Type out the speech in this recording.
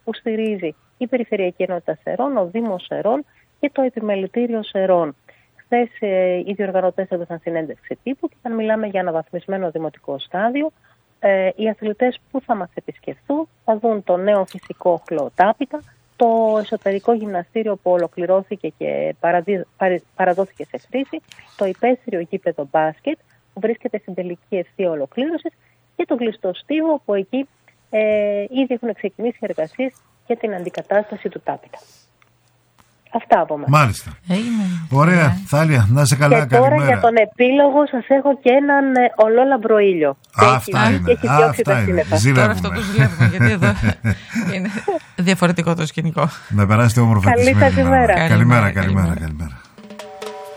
που στηρίζει η Περιφερειακή Ενότητα Σερών, ο Δήμος Σερών και το Επιμελητήριο Σερών. Χθες οι διοργανωτές έδωσαν συνέντευξη τύπου και όταν μιλάμε για αναβαθμισμένο δημοτικό στάδιο, οι αθλητές που θα μας επισκεφθούν θα δουν το νέο φυσικό χλωοτάπητα, το εσωτερικό γυμναστήριο που ολοκληρώθηκε και παραδόθηκε σε χρήση, το υπαίθριο γήπεδο μπάσκετ που βρίσκεται στην τελική ευθεία ολοκλήρωσης και το κλειστό στίβο που εκεί ήδη έχουν ξεκινήσει εργασίες για την αντικατάσταση του τάπητα. Αυτά από μας. Μάλιστα. Ωραία. Θάλια, να είσαι καλά. Και τώρα καλημέρα. για τον επίλογο σας έχω και έναν ολόλαμπρο ήλιο. Αυτά είναι. Έχει διώξει τα σύννεφα. Τώρα αυτό το ζηλεύουμε, γιατί εδώ είναι διαφορετικό το σκηνικό. Να περάσετε όμορφα τη Καλή σας ημέρα. Καλημέρα.